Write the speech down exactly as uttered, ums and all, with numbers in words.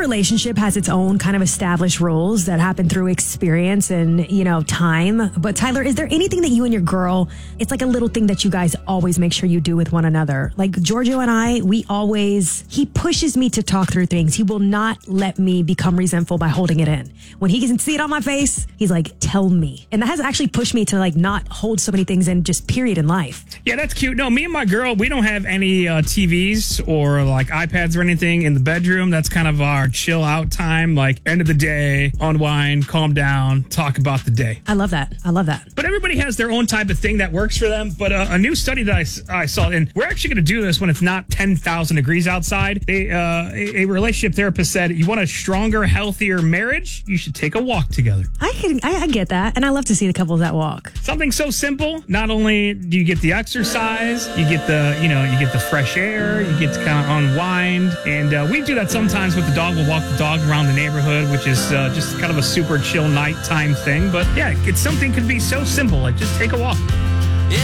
relationship has its own kind of established rules that happen through experience and, you know, time. But Tyler, is there anything that you and your girl, it's like a little thing that you guys always make sure you do with one another? Like Giorgio and I, we always, he pushes me to talk through things. He will not let me become resentful by holding it in. When he can see it on my face, he's like, tell me. And that has actually pushed me to like not hold so many things in, just period in life. Yeah, that's cute. No, me and my girl, we don't have any uh, T Vs or like iPads or anything in the bedroom. That's kind of our chill out time. Like end of the day, unwind, calm down, talk about the day. I love that. I love that. But everybody has their own type of thing that works for them. But uh, a new study that I, I saw, and we're actually going to do this when it's not ten thousand degrees outside. They, uh, a, a relationship therapist said, you want a stronger, healthier marriage? You should take a walk together. I can, I, I get that. And I love to see the couples that walk. Something so simple. Not only do you get the exercise, you get the, you know, you get the fresh air, you get to kind of unwind. And uh, we do that sometimes with the dog. We'll walk the dog around the neighborhood, which is uh, just kind of a super chill nighttime thing. But yeah, it's something could be so simple. Like just take a walk.